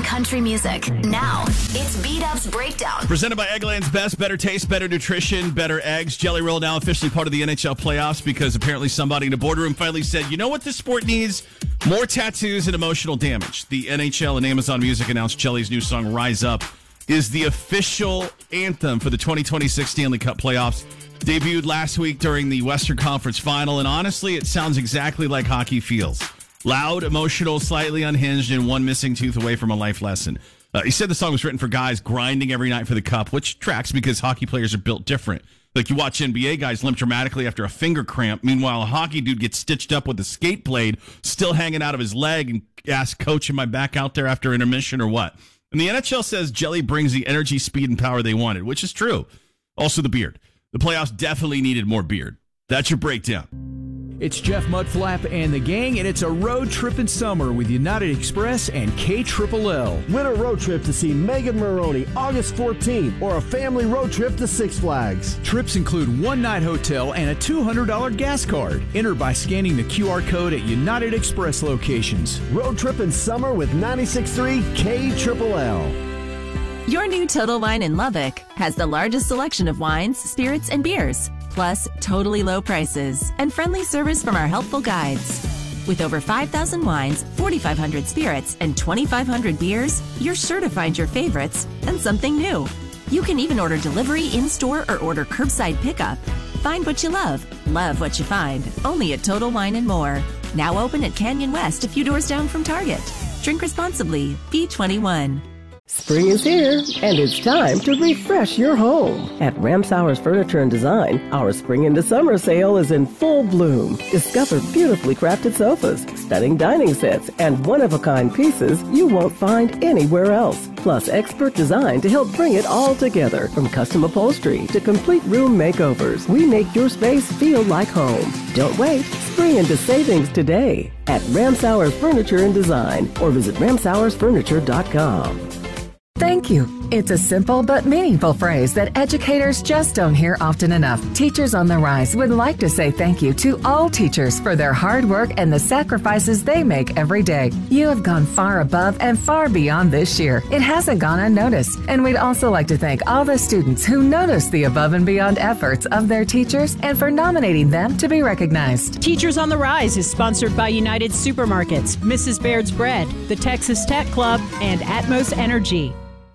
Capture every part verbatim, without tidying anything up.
country music. Now, it's B-Dub's Breakdown. Presented by Eggland's Best. Better taste, better nutrition, better eggs. Jelly Roll now officially part of the N H L playoffs because apparently somebody in the boardroom finally said, you know what this sport needs? More tattoos and emotional damage. The N H L and Amazon Music announced Jelly's new song, Rise Up, is the official anthem for the twenty twenty-six Stanley Cup playoffs. Debuted last week during the Western Conference Final, and honestly, it sounds exactly like hockey feels. Loud, emotional, slightly unhinged, and one missing tooth away from a life lesson. Uh, he said the song was written for guys grinding every night for the cup, which tracks because hockey players are built different. Like you watch N B A guys limp dramatically after a finger cramp. Meanwhile, a hockey dude gets stitched up with a skate blade still hanging out of his leg and asks, coach, am I back out there after intermission or what? And the N H L says Jelly brings the energy, speed, and power they wanted, which is true. Also the beard. The playoffs definitely needed more beard. That's your breakdown. It's Jeff Mudflap and the gang, and it's a road trip in summer with United Express and K L L. Win a road trip to see Megan Maroney August fourteenth, or a family road trip to Six Flags. Trips include one-night hotel and a two hundred dollars gas card. Enter by scanning the Q R code at United Express locations. Road trip in summer with ninety-six point three K L L. Your new Total Wine in Lubbock has the largest selection of wines, spirits, and beers. Plus, totally low prices and friendly service from our helpful guides. With over five thousand wines, forty-five hundred spirits, and twenty-five hundred beers, you're sure to find your favorites and something new. You can even order delivery in-store or order curbside pickup. Find what you love, love what you find. Only at Total Wine and More. Now open at Canyon West, a few doors down from Target. Drink responsibly. B twenty-one. Spring is here, and it's time to refresh your home. At Ramsauer's Furniture and Design, our spring into summer sale is in full bloom. Discover beautifully crafted sofas, stunning dining sets, and one-of-a-kind pieces you won't find anywhere else. Plus expert design to help bring it all together. From custom upholstery to complete room makeovers, we make your space feel like home. Don't wait. Spring into savings today at Ramsauer's Furniture and Design, or visit ramsauers furniture dot com. Thank you. It's a simple but meaningful phrase that educators just don't hear often enough. Teachers on the Rise would like to say thank you to all teachers for their hard work and the sacrifices they make every day. You have gone far above and far beyond this year. It hasn't gone unnoticed. And we'd also like to thank all the students who noticed the above and beyond efforts of their teachers and for nominating them to be recognized. Teachers on the Rise is sponsored by United Supermarkets, Missus Baird's Bread, the Texas Tech Club, and Atmos Energy.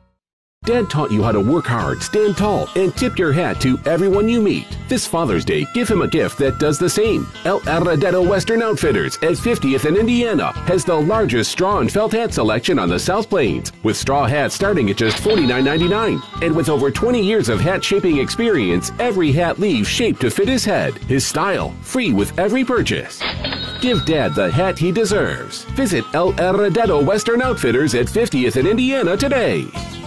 Dad taught you how to work hard, stand tall, and tip your hat to everyone you meet. This Father's Day, give him a gift that does the same. El Arredetto Western Outfitters at fiftieth and Indiana has the largest straw and felt hat selection on the South Plains, with straw hats starting at just forty-nine ninety-nine. And with over twenty years of hat shaping experience, every hat leaves shaped to fit his head, his style, free with every purchase. Give Dad the hat he deserves. Visit El Arredetto Western Outfitters at fiftieth and Indiana today.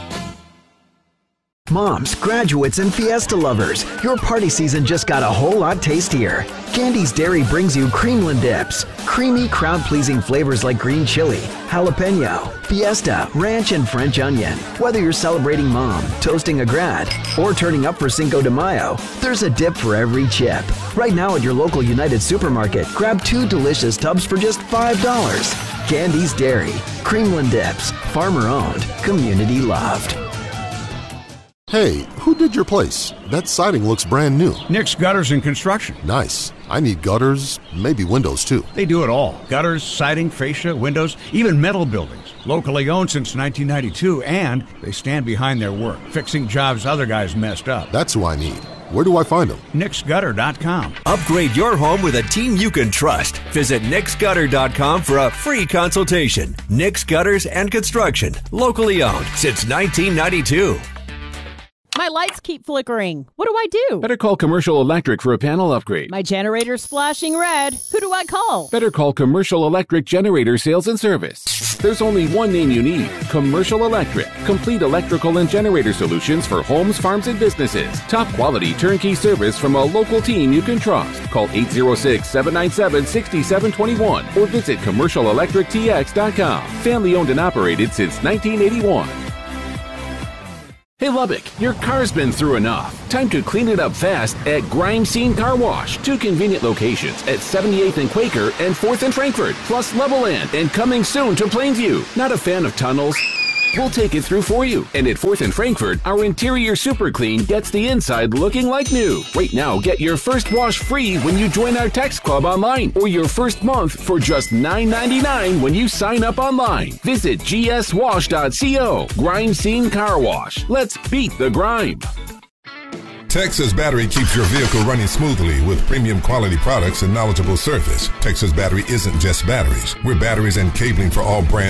Moms, graduates, and fiesta lovers, your party season just got a whole lot tastier. Candy's Dairy brings you Creamland Dips. Creamy, crowd-pleasing flavors like green chili, jalapeno, fiesta, ranch, and French onion. Whether you're celebrating mom, toasting a grad, or turning up for Cinco de Mayo, there's a dip for every chip. Right now at your local United Supermarket, grab two delicious tubs for just five dollars. Candy's Dairy. Creamland Dips. Farmer-owned. Community-loved. Hey, who did your place? That siding looks brand new. Nick's Gutters and Construction. Nice. I need gutters, maybe windows too. They do it all. Gutters, siding, fascia, windows, even metal buildings. Locally owned since nineteen ninety-two, and they stand behind their work, fixing jobs other guys messed up. That's who I need. Where do I find them? Nix Gutter dot com. Upgrade your home with a team you can trust. Visit Nix Gutter dot com for a free consultation. Nix Gutters and Construction. Locally owned since nineteen ninety-two. My lights keep flickering. What do I do? Better call Commercial Electric for a panel upgrade. My generator's flashing red. Who do I call? Better call Commercial Electric Generator Sales and Service. There's only one name you need. Commercial Electric. Complete electrical and generator solutions for homes, farms, and businesses. Top quality turnkey service from a local team you can trust. Call eight zero six, seven nine seven, six seven two one or visit commercial electric t x dot com. Family owned and operated since nineteen eighty-one. Hey Lubbock, your car's been through enough. Time to clean it up fast at Grime Scene Car Wash. Two convenient locations at seventy-eighth and Quaker and fourth and Frankfort, plus Level End and coming soon to Plainview. Not a fan of tunnels? We'll take it through for you. And at fourth and Frankfurt, our interior super clean gets the inside looking like new. Right now, get your first wash free when you join our text club online, or your first month for just nine ninety-nine when you sign up online. Visit g s wash dot co. Grime Scene Car Wash. Let's beat the grime. Texas Battery keeps your vehicle running smoothly with premium quality products and knowledgeable service. Texas Battery isn't just batteries. We're batteries and cabling for all brands